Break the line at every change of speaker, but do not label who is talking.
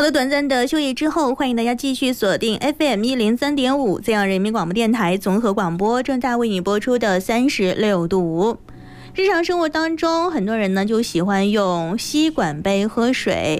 好的，短暂的休息之后，欢迎大家继续锁定 FM103.5这样人民广播电台综合广播，正在为你播出的36度。日常生活当中，很多人呢就喜欢用吸管杯喝水，